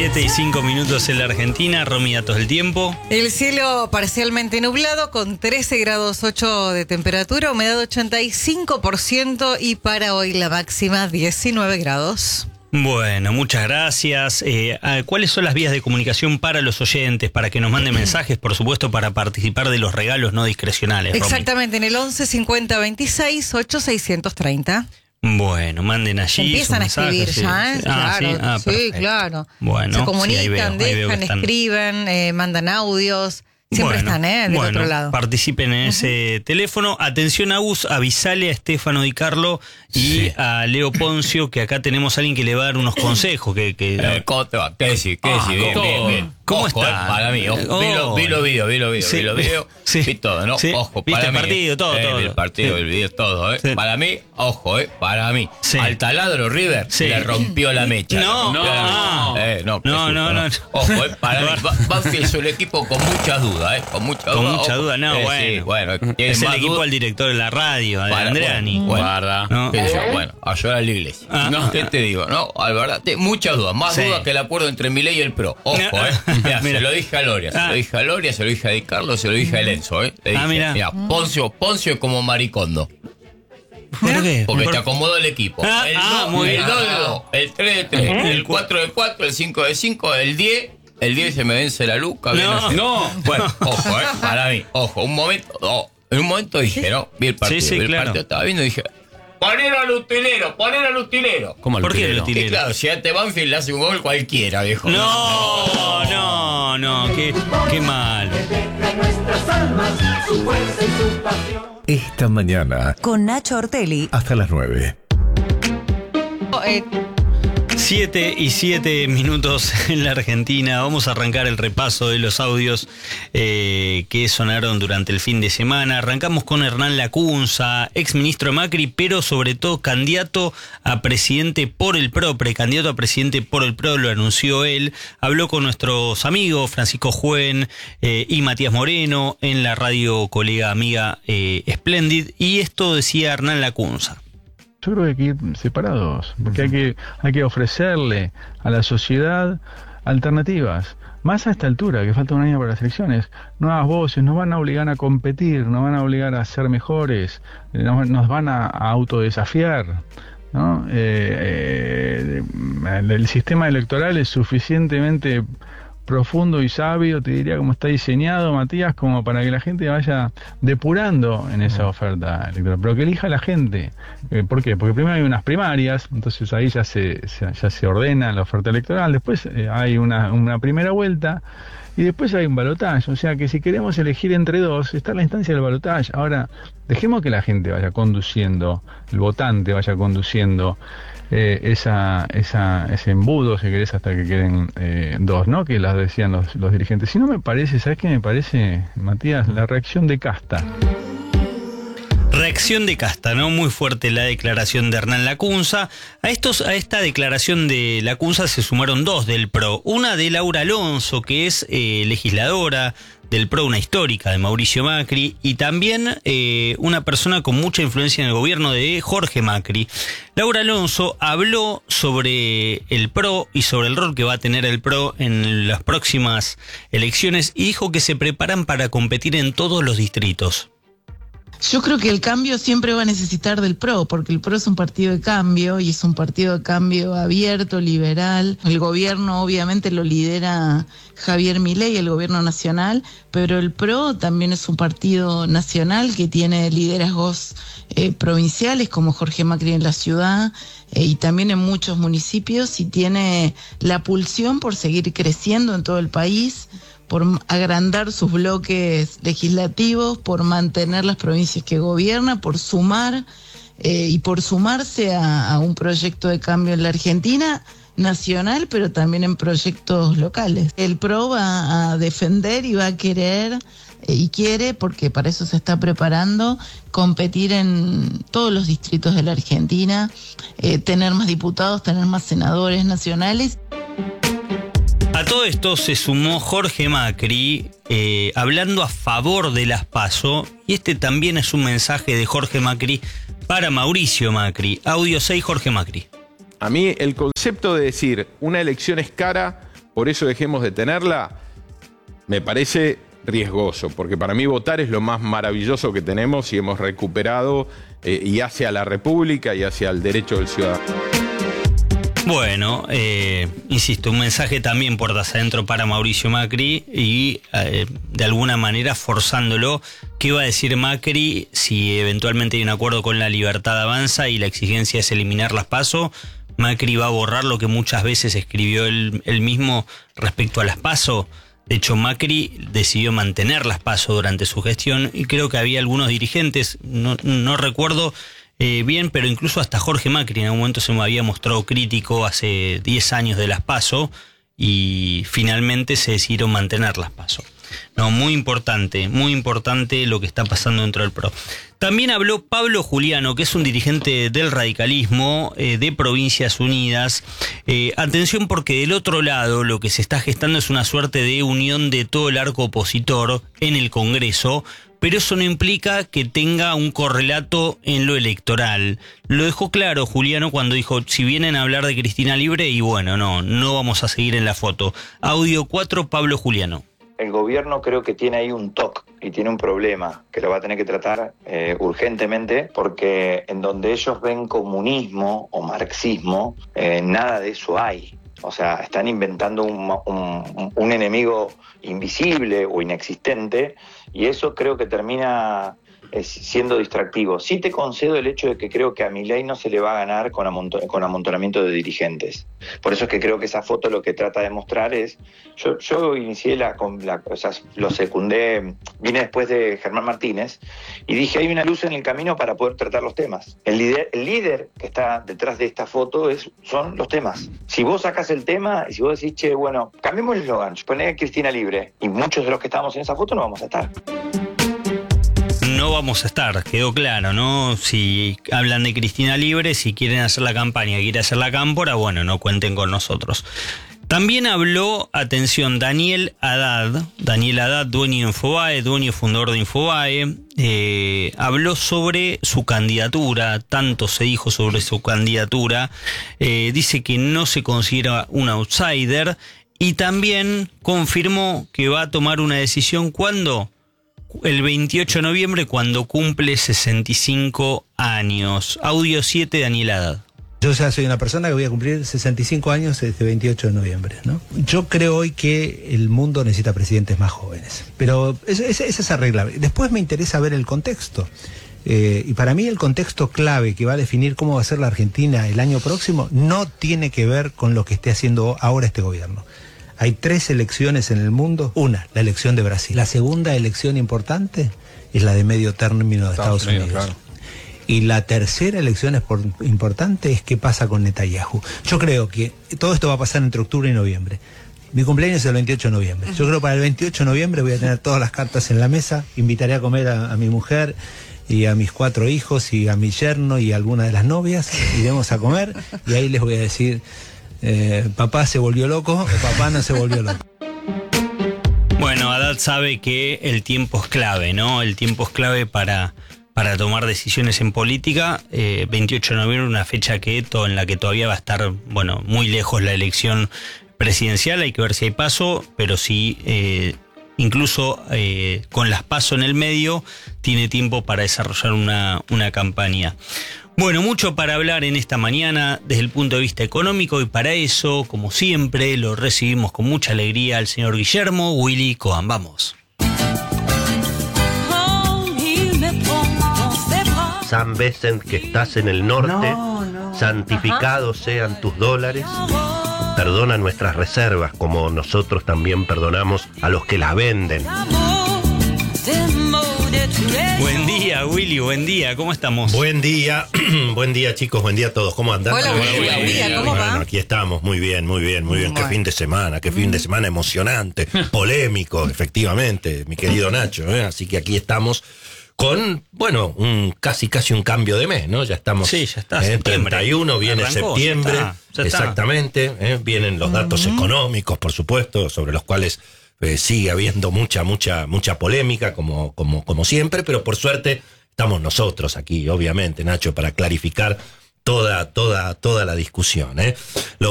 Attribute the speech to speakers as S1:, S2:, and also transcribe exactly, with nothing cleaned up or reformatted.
S1: siete y cinco minutos en la Argentina. Romy, datos del tiempo.
S2: El cielo parcialmente nublado con trece grados ocho de temperatura, humedad ochenta y cinco por ciento y para hoy la máxima diecinueve grados.
S1: Bueno, muchas gracias. Eh, ¿Cuáles son las vías de comunicación para los oyentes? Para que nos manden mensajes, por supuesto, para participar de los regalos no discrecionales.
S2: Exactamente, Romy. En el once cincuenta veintiséis ocho seiscientos treinta.
S1: Bueno, manden allí.
S2: Empiezan a escribir
S1: mensajes,
S2: ya,
S1: sí.
S2: ¿eh?
S1: Ah,
S2: claro,
S1: sí, ah,
S2: sí, claro.
S1: Bueno,
S2: se comunican,
S1: sí, ahí veo, ahí veo
S2: dejan,
S1: están...
S2: escriben, eh, mandan audios. Siempre
S1: bueno,
S2: están, ¿eh? Del
S1: bueno,
S2: otro lado.
S1: Participen en uh-huh. ese teléfono. Atención, Agus, avisale a Estefano Di Carlo y sí. a Leo Poncio que acá tenemos a alguien que le va a dar unos consejos. Que, que...
S3: Eh, ¿Cómo te va? ¿Qué decís? ¿Qué
S1: ah,
S3: decís? Bien, bien, bien.
S1: ¿Cómo
S3: ojo,
S1: está?
S3: Eh, para mí, ojo. Oh. Vi, lo, vi los videos, vi los videos, sí. vi los videos.
S1: Sí.
S3: Vi todo, ¿no?
S1: Sí.
S3: Ojo,
S1: ¿Viste
S3: para
S1: el
S3: mí.
S1: partido, todo,
S3: eh,
S1: todo?
S3: El partido, sí. el video, todo, ¿eh? Sí. Para mí, ojo, ¿eh? Para mí. Sí. Al taladro River sí. le rompió la mecha.
S1: No,
S3: no,
S1: no.
S3: Eh, no,
S1: no, no, no, no.
S3: Ojo, ¿eh? Para mí. Banfield es un equipo con muchas dudas, ¿eh? Con muchas dudas.
S1: Con mucha duda, no,
S3: eh,
S1: bueno.
S3: Sí, bueno.
S1: Es el equipo
S3: duda.
S1: del director de la radio, de
S3: para,
S1: Andreani.
S3: Bueno, guarda. Bueno, no. bueno, a llorar a la iglesia. Ah, no, ¿qué te digo? No, al verdad, muchas dudas. Más sí. dudas que el acuerdo entre Milei y el Pro. Ojo, ¿eh? Mirá, se lo dije a Loria, se ah. lo dije a Loria, se lo dije a Di Carlo, se lo dije a Elenzo, ¿eh? Le dije, ah, mira. Mirá, Poncio, Poncio es como Maricondo.
S1: ¿Por qué?
S3: Porque
S1: ¿Por...
S3: te acomodó el equipo.
S1: Ah,
S3: el
S1: ah,
S3: dos de dos, el tres de tres, ¿Eh? el cuatro de cuatro, el cinco de cinco, el diez. El diez se me vence la luz.
S1: No,
S3: no. Bueno, ojo, ¿eh? Para mí, ojo, un momento. Oh, en un momento dije, ¿no? Vi el partido,
S1: sí, sí,
S3: vi el
S1: claro.
S3: partido, estaba viendo y dije. Ponelo al utilero, ponelo al utilero.
S1: ¿Cómo al
S3: ¿Por
S1: utilero?
S3: qué el utilero? Y claro, si a este Banfield le hace un gol cualquiera, viejo.
S1: No, no, no, qué, qué mal.
S4: Esta mañana.
S5: Con Nacho Ortelli.
S4: Hasta las nueve.
S2: Eh.
S1: Siete y siete minutos en la Argentina. Vamos a arrancar el repaso de los audios eh, que sonaron durante el fin de semana. Arrancamos con Hernán Lacunza, ex ministro de Macri, pero sobre todo candidato a presidente por el PRO, precandidato a presidente por el PRO, lo anunció él. Habló con nuestros amigos Francisco Juen eh, y Matías Moreno en la radio colega amiga eh, Splendid, y esto decía Hernán Lacunza.
S6: Yo creo que hay que ir separados, porque hay que, hay que ofrecerle a la sociedad alternativas. Más a esta altura, que falta un año para las elecciones, nuevas voces, nos van a obligar a competir, nos van a obligar a ser mejores, nos, nos van a, a autodesafiar, ¿no? Eh, eh, el sistema electoral es suficientemente profundo y sabio, te diría, como está diseñado, Matías, como para que la gente vaya depurando en esa oferta electoral, pero que elija la gente. Eh, ¿Por qué? Porque primero hay unas primarias, entonces ahí ya se, se ya se ordena la oferta electoral, después eh, hay una, una primera vuelta y después hay un balotaje. O sea que si queremos elegir entre dos, está la instancia del balotaje. Ahora, dejemos que la gente vaya conduciendo, el votante vaya conduciendo Eh, esa, esa, ese embudo, si querés, hasta que queden eh, dos, ¿no? Que las decían los, los dirigentes. Si no, me parece, ¿sabes qué me parece, Matías? La reacción de casta.
S1: Reacción de casta, ¿no? Muy fuerte la declaración de Hernán Lacunza. A estos, a esta declaración de Lacunza se sumaron dos del PRO. Una de Laura Alonso, que es eh, legisladora del PRO, una histórica de Mauricio Macri, y también eh, una persona con mucha influencia en el gobierno de Jorge Macri. Laura Alonso habló sobre el PRO y sobre el rol que va a tener el PRO en las próximas elecciones y dijo que se preparan para competir en todos los distritos.
S7: Yo creo que el cambio siempre va a necesitar del PRO, porque el PRO es un partido de cambio y es un partido de cambio abierto, liberal. El gobierno obviamente lo lidera Javier Milei, el gobierno nacional, pero el PRO también es un partido nacional que tiene liderazgos eh, provinciales como Jorge Macri en la ciudad eh, y también en muchos municipios, y tiene la pulsión por seguir creciendo en todo el país, por agrandar sus bloques legislativos, por mantener las provincias que gobierna, por sumar eh, y por sumarse a, a un proyecto de cambio en la Argentina nacional, pero también en proyectos locales. El PRO va a defender y va a querer eh, y quiere, porque para eso se está preparando, competir en todos los distritos de la Argentina, eh, tener más diputados, tener más senadores nacionales.
S1: A todo esto se sumó Jorge Macri eh, hablando a favor de las PASO, y este también es un mensaje de Jorge Macri para Mauricio Macri. Audio seis, Jorge Macri.
S8: A mí el concepto de decir una elección es cara
S5: por eso dejemos de tenerla, me parece riesgoso, porque para mí votar es lo más maravilloso que tenemos y hemos recuperado eh, y hacia la República y hacia el derecho del ciudadano.
S1: Bueno, eh, insisto, un mensaje también puertas adentro para Mauricio Macri y eh, de alguna manera forzándolo. ¿Qué va a decir Macri si eventualmente hay un acuerdo con La Libertad Avanza y la exigencia es eliminar las PASO? Macri va a borrar lo que muchas veces escribió él, él mismo respecto a las PASO. De hecho, Macri decidió mantener las PASO durante su gestión y creo que había algunos dirigentes, no, no recuerdo eh, bien, pero incluso hasta Jorge Macri en algún momento se me había mostrado crítico hace diez años de las PASO y finalmente se decidieron mantener las PASO. No, muy importante, muy importante lo que está pasando dentro del P R O. También habló Pablo Juliano, que es un dirigente del radicalismo eh, de Provincias Unidas. Eh, atención porque del otro lado lo que se está gestando es una suerte de unión de todo el arco opositor en el Congreso, pero eso no implica que tenga un correlato en lo electoral. Lo dejó claro Juliano cuando dijo, si vienen a hablar de Cristina Libre, y bueno, no, no vamos a seguir en la foto. Audio cuatro, Pablo Juliano.
S8: El gobierno creo que tiene ahí un toque y tiene un problema que lo va a tener que tratar eh, urgentemente, porque en donde ellos ven comunismo o marxismo, eh, nada de eso hay. O sea, están inventando un, un, un enemigo invisible o inexistente y eso creo que termina eh, siendo distractivo. Sí te concedo el hecho de que creo que a Milei no se le va a ganar con, amonto- con amontonamiento de dirigentes. Por eso es que creo que esa foto lo que trata de mostrar es... Yo, yo inicié la, con la... O sea, lo secundé, vine después de Germán Martínez y dije, hay una luz en el camino para poder tratar los temas. El líder, el líder que está detrás de esta foto es, son los temas. Si vos sacás el tema y si vos decís, che, bueno, cambiemos el eslogan, poné Cristina Libre, y muchos de los que estábamos en esa foto no vamos a estar.
S1: No vamos a estar, quedó claro, ¿no? Si hablan de Cristina Libre, si quieren hacer la campaña, quieren hacer la cámpora, bueno, no cuenten con nosotros. También habló, atención, Daniel Haddad, Daniel Haddad, dueño de Infobae, dueño y fundador de Infobae, eh, habló sobre su candidatura, tanto se dijo sobre su candidatura, eh, dice que no se considera un outsider y también confirmó que va a tomar una decisión cuando... el veintiocho de noviembre, cuando cumple sesenta y cinco años. Audio siete, Daniel Haddad.
S9: Yo ya soy una persona que voy a cumplir sesenta y cinco años este veintiocho de noviembre, ¿no? Yo creo hoy que el mundo necesita presidentes más jóvenes, pero eso, eso, eso es arreglable. Después me interesa ver el contexto. Eh, y para mí el contexto clave que va a definir cómo va a ser la Argentina el año próximo no tiene que ver con lo que esté haciendo ahora este gobierno. Hay tres elecciones en el mundo. Una, la elección de Brasil. La segunda elección importante es la de medio término de Estados, Estados Unidos. Unidos. Claro. Y la tercera elección es por, importante es qué pasa con Netanyahu. Yo creo que todo esto va a pasar entre octubre y noviembre. Mi cumpleaños es el veintiocho de noviembre. Yo creo que para el veintiocho de noviembre voy a tener todas las cartas en la mesa. Invitaré a comer a, a mi mujer y a mis cuatro hijos y a mi yerno y a alguna de las novias. Iremos a comer y ahí les voy a decir... Eh, papá se volvió loco o papá no se volvió loco.
S1: Bueno, Haddad sabe que el tiempo es clave, ¿no? El tiempo es clave para, para tomar decisiones en política. Eh, veintiocho de noviembre, una fecha que to, en la que todavía va a estar, bueno, muy lejos la elección presidencial. Hay que ver si hay paso, pero sí, eh, incluso eh, con las paso en el medio, tiene tiempo para desarrollar una, una campaña. Bueno, mucho para hablar en esta mañana desde el punto de vista económico y para eso, como siempre, lo recibimos con mucha alegría al señor Guillermo Willy Cohan. Vamos.
S10: San Vicent, que estás en el norte, no, no. santificados sean tus dólares. Perdona nuestras reservas, como nosotros también perdonamos a los que las venden.
S1: Buen día, Willy, buen día, ¿cómo estamos?
S10: Buen día, buen día chicos, buen día a todos, ¿cómo andan?
S2: Hola, buen día, buen día, ¿cómo va?
S10: Bueno, aquí estamos, muy bien, muy bien, muy bien, qué fin de semana, qué fin de semana emocionante, polémico, efectivamente, mi querido Nacho, ¿eh? Así que aquí estamos con, bueno, un casi casi un cambio de mes, ¿no? Ya estamos,
S1: sí, ya está,
S10: eh, treinta y uno, viene
S1: Arrancó,
S10: septiembre,
S1: ya está, ya
S10: exactamente, eh, vienen los datos uh-huh. económicos, por supuesto, sobre los cuales... Eh, sigue habiendo mucha, mucha, mucha polémica, como, como, como siempre, pero por suerte estamos nosotros aquí, obviamente, Nacho, para clarificar toda, toda, toda la discusión, ¿eh? Lo